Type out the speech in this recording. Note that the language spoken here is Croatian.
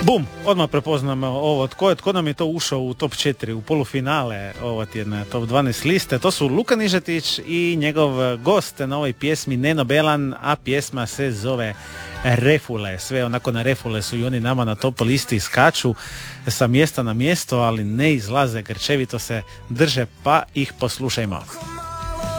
Bum, odmah prepoznamo ovo, tko nam je to ušao u top 4, u polufinale ovo tjedne top 12 liste. To su Luka Nižetić i njegov gost na ovoj pjesmi Neno Belan, a pjesma se zove Refule. Sve onako na refule su i oni nama na top listi skaču sa mjesta na mjesto, ali ne izlaze, grčevito se drže, pa ih poslušajmo.